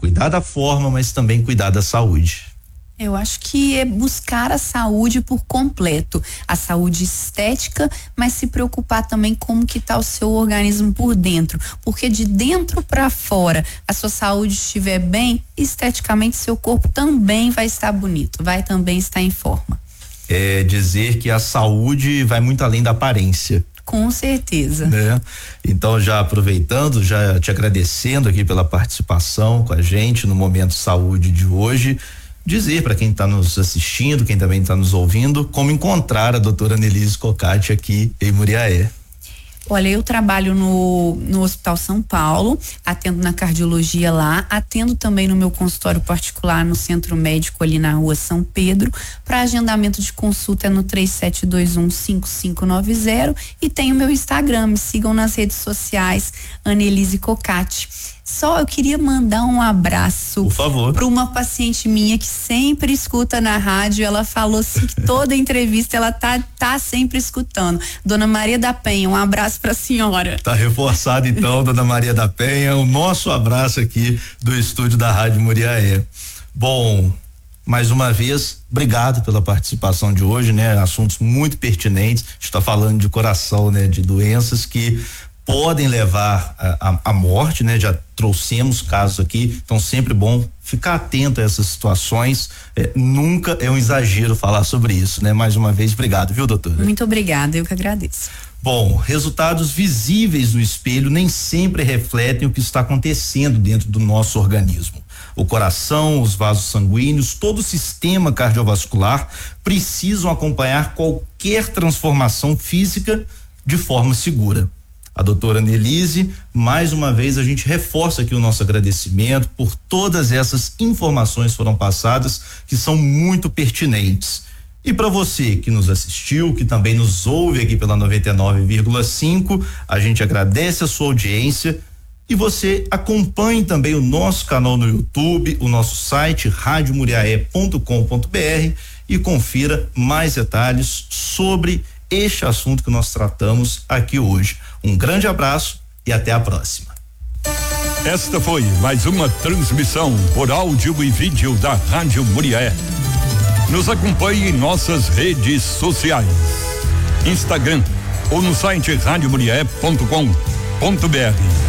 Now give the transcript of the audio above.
cuidar da forma, mas também cuidar da saúde. Eu acho que é buscar a saúde por completo, a saúde estética, mas se preocupar também como que tá o seu organismo por dentro, porque de dentro para fora, a sua saúde estiver bem, esteticamente seu corpo também vai estar bonito, vai também estar em forma. É dizer que a saúde vai muito além da aparência. Com certeza. Né? Então, já aproveitando, já te agradecendo aqui pela participação com a gente no Momento Saúde de hoje, dizer para quem está nos assistindo, quem também está nos ouvindo, como encontrar a doutora Anelise Cocatti aqui em Muriaé. Olha, eu trabalho no Hospital São Paulo, atendo na cardiologia lá, atendo também no meu consultório particular no Centro Médico ali na Rua São Pedro. Para agendamento de consulta é no 3721-5590 e tem o meu Instagram, me sigam nas redes sociais, Anelise Cocatti. Só eu queria mandar um abraço, por favor, para uma paciente minha que sempre escuta na rádio. Ela falou assim que toda entrevista ela tá sempre escutando. Dona Maria da Penha, um abraço para a senhora. Tá reforçado então, Dona Maria da Penha, o nosso abraço aqui do estúdio da Rádio Muriaé. Bom, mais uma vez, obrigado pela participação de hoje, né? Assuntos muito pertinentes. A gente está falando de coração, né? De doenças que podem levar à morte, né? Já trouxemos casos aqui, então sempre bom ficar atento a essas situações. Nunca é um exagero falar sobre isso, né? Mais uma vez, obrigado, viu, doutora? Muito obrigada, eu que agradeço. Bom, resultados visíveis no espelho nem sempre refletem o que está acontecendo dentro do nosso organismo. O coração, os vasos sanguíneos, todo o sistema cardiovascular precisam acompanhar qualquer transformação física de forma segura. A doutora Anelise, mais uma vez a gente reforça aqui o nosso agradecimento por todas essas informações que foram passadas, que são muito pertinentes. E para você que nos assistiu, que também nos ouve aqui pela 99,5, a gente agradece a sua audiência e você acompanhe também o nosso canal no YouTube, o nosso site radiomuriaé.com.br e confira mais detalhes sobre este assunto que nós tratamos aqui hoje. Um grande abraço e até a próxima. Esta foi mais uma transmissão por áudio e vídeo da Rádio Muriaé. Nos acompanhe em nossas redes sociais, Instagram ou no site radiomuriaé.com.br.